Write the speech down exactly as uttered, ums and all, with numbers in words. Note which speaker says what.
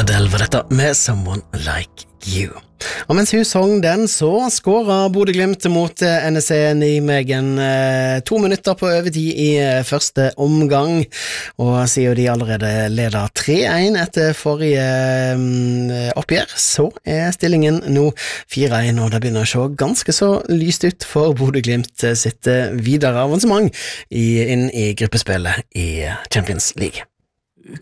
Speaker 1: Adele var dette med Someone Like You. Og mens hun sang den, så skåret Bodø Glimt mot N E C Nijmegen eh, to minutter på overtid i eh, første omgang, og siden de allerede leder tre en etter forrige eh, oppgjør, så er stillingen nå fire en, og det begynner å se ganske så lyst ut for Bodø Glimt sitt videre avansement i, inn i gruppespillet i Champions League.